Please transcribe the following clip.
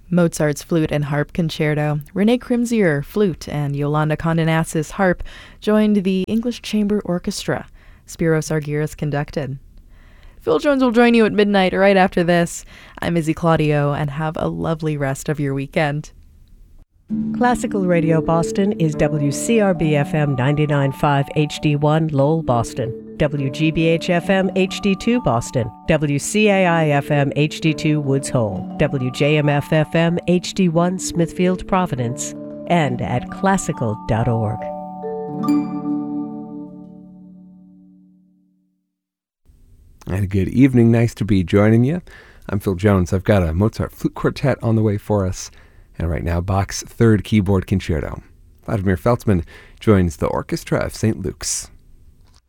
Mozart's Flute and Harp Concerto, René Crimzier, flute, and Yolanda Condonazis, harp, joined the English Chamber Orchestra. Spiros Argyris conducted. Phil Jones will join you at midnight right after this. I'm Izzy Claudio, and have a lovely rest of your weekend. Classical Radio Boston is WCRB-FM 99.5 HD1 Lowell, Boston, WGBH-FM HD2 Boston, WCAI-FM HD2 Woods Hole, WJMF-FM HD1 Smithfield, Providence, and at classical.org. And good evening. Nice to be joining you. I'm Phil Jones. I've got a Mozart Flute Quartet on the way for us. And right now, Bach's Third Keyboard Concerto. Vladimir Feltzman joins the Orchestra of St. Luke's.